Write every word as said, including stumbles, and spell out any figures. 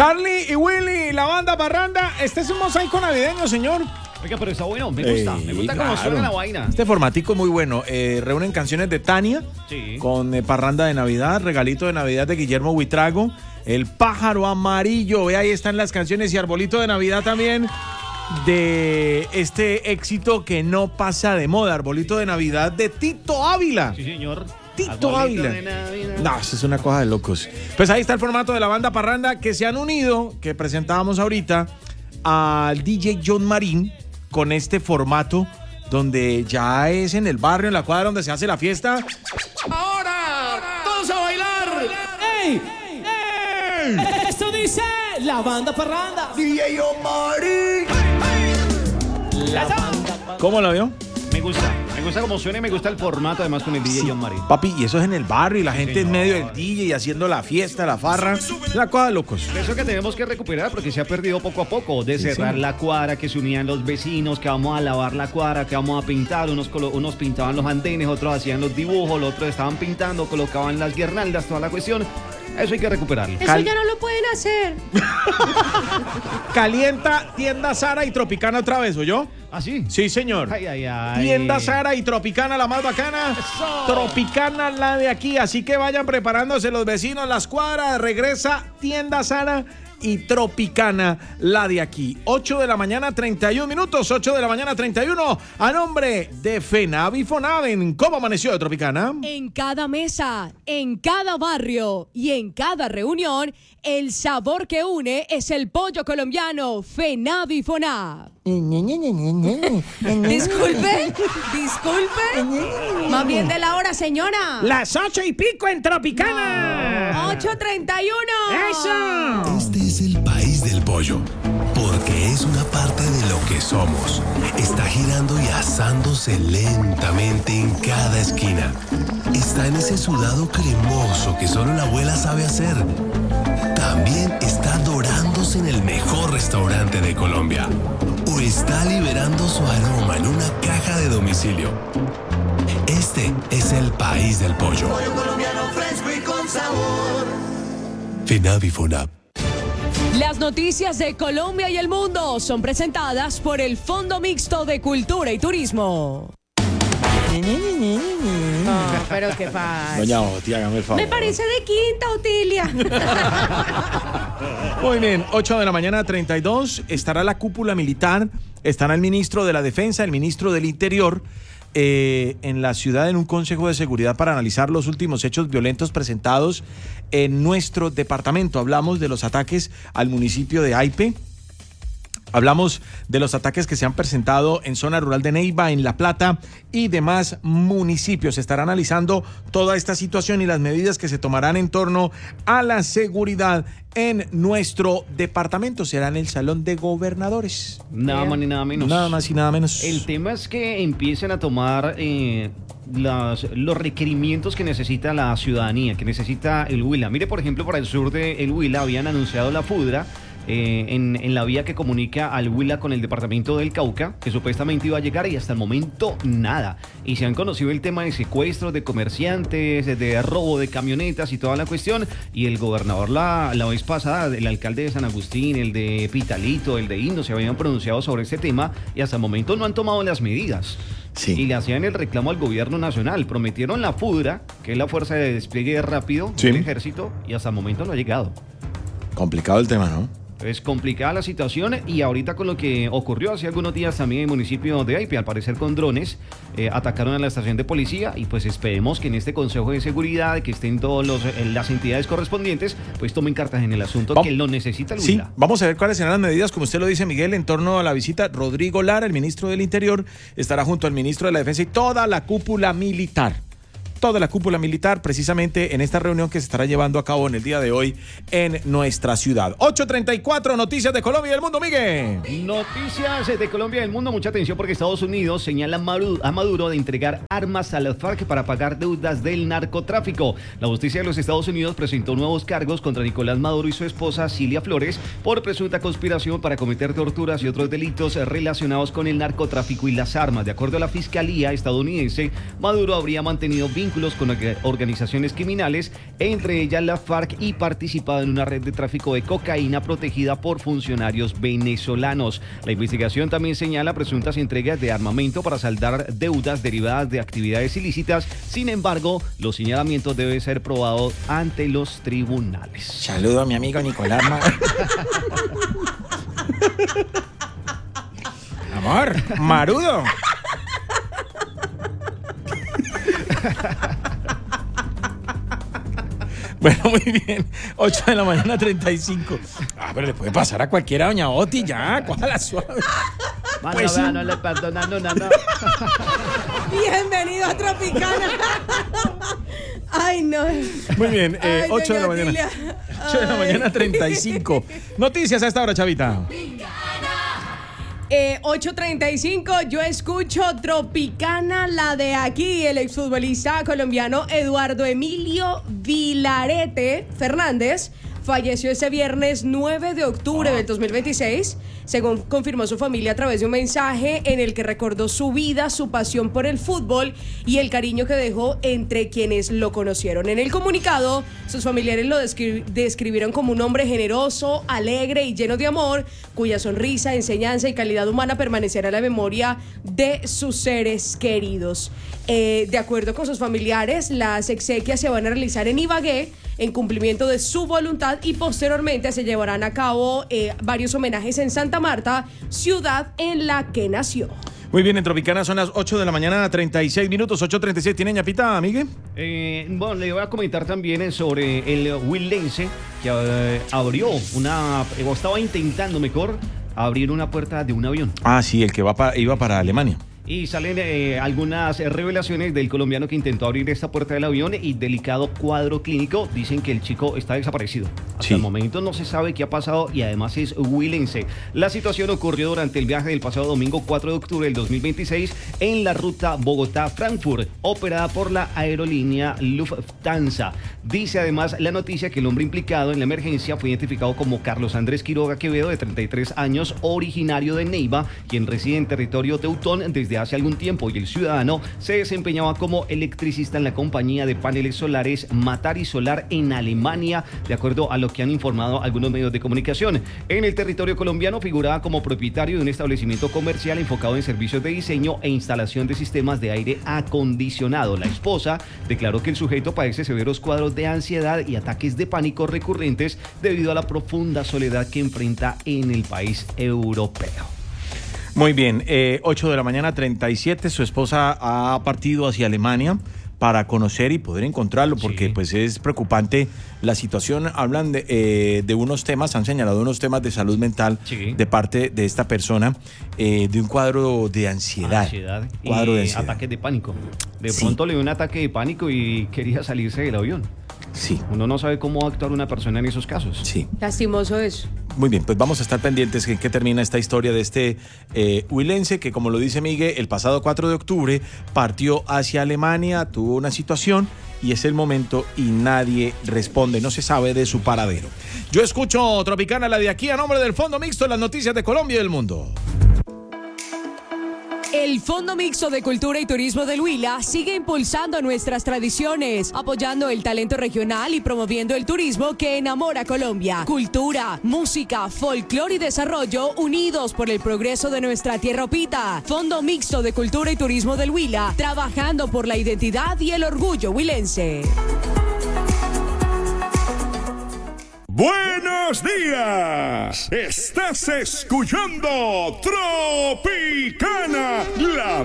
Charlie y Willy, la banda parranda. Este es un mosaico navideño, señor. Oiga, pero está bueno, me gusta, Ey, me gusta claro. cómo suena la vaina. Este formatico es muy bueno. Eh, reúnen canciones de Tania, Sí. con eh, parranda de Navidad, regalito de Navidad de Guillermo Buitrago, El pájaro amarillo, ve ahí están las canciones, y arbolito de Navidad también de este éxito que no pasa de moda, arbolito de Navidad de Tito Ávila. Sí, señor. Tito Arbolito Ávila. de Navidad. No, eso es una cosa de locos. Pues ahí está el formato de la banda parranda que se han unido, que presentábamos ahorita, al D J John Marín con este formato donde ya es en el barrio, en la cuadra donde se hace la fiesta. ¡Ahora! ¡Todos a bailar! ¡Ey! ¡Ey! Esto dice la banda parranda. D J John Marín. La banda ¿Cómo lo vio? Me gusta, me gusta cómo suena y me gusta el formato además con el D J John Marín. Papi, y eso es en el barrio y la gente en señor. medio del D J y haciendo la fiesta, la farra. Es una cosa de locos. Eso que tenemos que recuperar porque se ha perdido poco a poco, de Sí, cerrar sí. la cuadra, que se unían los vecinos, que vamos a lavar la cuadra, que vamos a pintar, unos, colo- unos pintaban los andenes, otros hacían los dibujos, los otros estaban pintando, colocaban las guirnaldas, toda la cuestión. Eso hay que recuperarlo. Eso Cal- ya no lo pueden hacer. Calienta tienda Sara y Tropicana otra vez, ¿oyó? ¿Ah, sí? Sí, señor. Ay, ay, ay. Tienda Sara y Tropicana, la más bacana. Eso. Tropicana, la de aquí. Así que vayan preparándose los vecinos, las cuadras. Regresa Tienda Sara y Tropicana, la de aquí. ocho de la mañana, treinta y un minutos. ocho de la mañana, treinta y uno. A nombre de Fenavi Fonaven. ¿Cómo amaneció de Tropicana? En cada mesa, en cada barrio y en cada reunión, el sabor que une es el pollo colombiano Fenavi Fonab. Disculpe, disculpe. Más bien de la hora, señora. Las ocho y pico en Tropicana. ocho treinta y uno. ¡Eso! Este es el país del pollo, porque es una parte de lo que somos. Está girando y asándose lentamente en cada esquina. Está en ese sudado cremoso que solo la abuela sabe hacer. También está dorándose en el mejor restaurante de Colombia. O está liberando su aroma en una caja de domicilio. Este es el país del pollo. Pollo colombiano fresco y con sabor. Fenavi Fonab. Las noticias de Colombia y el mundo son presentadas por el Fondo Mixto de Cultura y Turismo. No, pero qué pasa. Doña Oti, hágame el favor. Me parece de quinta, Otilia. Muy bien, ocho de la mañana, treinta y dos. Estará la cúpula militar, estará el ministro de la Defensa, el ministro del Interior, eh, en la ciudad en un consejo de seguridad para analizar los últimos hechos violentos presentados en nuestro departamento. Hablamos de los ataques al municipio de Aipe. Hablamos de los ataques que se han presentado en zona rural de Neiva, en La Plata y demás municipios. Se estará analizando toda esta situación y las medidas que se tomarán en torno a la seguridad en nuestro departamento. Será en el Salón de Gobernadores. Nada más ni nada menos. Nada más y nada menos. El tema es que empiecen a tomar eh, las, los requerimientos que necesita la ciudadanía, que necesita el Huila. Mire, por ejemplo, para el sur de el Huila habían anunciado la FUDRA eh, en, en la vía que comunica al Huila con el departamento del Cauca, que supuestamente iba a llegar y hasta el momento nada. Y se han conocido el tema de secuestros de comerciantes, de robo de camionetas y toda la cuestión. Y el gobernador la, la vez pasada, el alcalde de San Agustín, el de Pitalito, el de Indo, se habían pronunciado sobre este tema y hasta el momento no han tomado las medidas. Sí. Y le hacían el reclamo al gobierno nacional. Prometieron la FUDRA, que es la Fuerza de Despliegue Rápido Sí. del Ejército, y hasta el momento no ha llegado. Complicado el tema, ¿no? Es complicada la situación y ahorita con lo que ocurrió hace algunos días también en el municipio de Aipe, al parecer con drones, eh, atacaron a la estación de policía y pues esperemos que en este Consejo de Seguridad, que estén todas las entidades correspondientes, pues tomen cartas en el asunto, Vam- que lo necesita el Sí, Huila. vamos a ver cuáles serán las medidas, como usted lo dice, Miguel, en torno a la visita. Rodrigo Lara, el ministro del Interior, estará junto al ministro de la Defensa y toda la cúpula militar. Toda la cúpula militar, precisamente en esta reunión que se estará llevando a cabo en el día de hoy en nuestra ciudad. ocho treinta y cuatro, noticias de Colombia y del mundo, Miguel. Noticias de Colombia y del mundo, mucha atención porque Estados Unidos señala a Maduro de entregar armas a las FARC para pagar deudas del narcotráfico. La justicia de los Estados Unidos presentó nuevos cargos contra Nicolás Maduro y su esposa Cilia Flores por presunta conspiración para cometer torturas y otros delitos relacionados con el narcotráfico y las armas. De acuerdo a la Fiscalía estadounidense, Maduro habría mantenido vínculos vínculos con orga- organizaciones criminales, entre ellas la FARC, y participado en una red de tráfico de cocaína protegida por funcionarios venezolanos. La investigación también señala presuntas entregas de armamento para saldar deudas derivadas de actividades ilícitas. Sin embargo, los señalamientos deben ser probados ante los tribunales. Saludo a mi amigo Nicolás. Ma- Amor, Marudo. Bueno, muy bien. ocho de la mañana, treinta y cinco. Ah, pero le puede pasar a cualquiera, doña Oti, ya. Cójala suave. Mano, Pues vea, sí. no le perdonando nada. Bienvenido a Tropicana. Ay, no. Muy bien, eh, Ay, ocho de la doña mañana. Tilia. ocho de la Ay. mañana, treinta y cinco. Noticias a esta hora, Chavita. Eh, ocho treinta y cinco, yo escucho Tropicana, la de aquí. El exfutbolista colombiano Eduardo Emilio Vilarete Fernández falleció ese viernes nueve de octubre del dos mil veintiséis, según confirmó su familia a través de un mensaje en el que recordó su vida, su pasión por el fútbol y el cariño que dejó entre quienes lo conocieron. En el comunicado, sus familiares lo descri- describieron como un hombre generoso, alegre y lleno de amor, cuya sonrisa, enseñanza y calidad humana permanecerá en la memoria de sus seres queridos. Eh, de acuerdo con sus familiares, las exequias se van a realizar en Ibagué, en cumplimiento de su voluntad, y posteriormente se llevarán a cabo eh, varios homenajes en Santa Marta, ciudad en la que nació. Muy bien, en Tropicana son las ocho de la mañana, treinta y seis minutos. ocho treinta y seis. ¿Tiene ñapita, amigue? Eh, bueno, le voy a comentar también eh, sobre el Huilense, que eh, abrió una, eh, o estaba intentando mejor, abrir una puerta de un avión. Ah, sí, el que va pa- iba para Alemania. Y salen eh, algunas revelaciones del colombiano que intentó abrir esta puerta del avión y delicado cuadro clínico. Dicen que el chico está desaparecido. Hasta Sí. el momento no se sabe qué ha pasado y además es huilense. La situación ocurrió durante el viaje del pasado domingo cuatro de octubre del dos mil veintiséis en la ruta Bogotá-Frankfurt, operada por la aerolínea Lufthansa. Dice además la noticia que el hombre implicado en la emergencia fue identificado como Carlos Andrés Quiroga Quevedo, de treinta y tres años, originario de Neiva, quien reside en territorio teutón desde hace algún tiempo, y el ciudadano se desempeñaba como electricista en la compañía de paneles solares Matari Solar en Alemania, de acuerdo a lo que han informado algunos medios de comunicación. En el territorio colombiano figuraba como propietario de un establecimiento comercial enfocado en servicios de diseño e instalación de sistemas de aire acondicionado. La esposa declaró que el sujeto padece severos cuadros de ansiedad y ataques de pánico recurrentes debido a la profunda soledad que enfrenta en el país europeo. Muy bien, eh, ocho de la mañana, treinta y siete. Su esposa ha partido hacia Alemania para conocer y poder encontrarlo, porque Sí. pues es preocupante la situación. Hablan de, eh, de unos temas, han señalado unos temas de salud mental Sí. de parte de esta persona, eh, de un cuadro de ansiedad. Ansiedad y Cuadro de ansiedad. ataques de pánico. De Sí. pronto le dio un ataque de pánico y quería salirse del avión. Sí, Uno no sabe cómo va a actuar una persona en esos casos. sí. Lastimoso eso. Muy bien, pues vamos a estar pendientes en qué termina esta historia de este eh, huilense que, como lo dice Miguel, el pasado cuatro de octubre partió hacia Alemania, tuvo una situación y es el momento y nadie responde, no se sabe de su paradero. Yo escucho Tropicana, la de aquí, a nombre del Fondo Mixto, las noticias de Colombia y del mundo. El Fondo Mixto de Cultura y Turismo del Huila sigue impulsando nuestras tradiciones, apoyando el talento regional y promoviendo el turismo que enamora a Colombia. Cultura, música, folclore y desarrollo unidos por el progreso de nuestra tierra opita. Fondo Mixto de Cultura y Turismo del Huila, trabajando por la identidad y el orgullo huilense. Buenos días. Estás escuchando Tropicana, la